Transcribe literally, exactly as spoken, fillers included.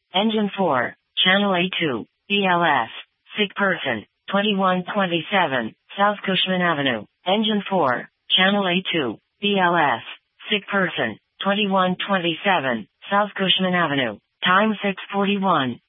Engine four, Channel A two, B L S, sick person, twenty-one twenty-seven, South Cushman Avenue. Engine four, Channel A two, B L S, sick person, twenty-one twenty-seven, South Cushman Avenue. Time six forty-one.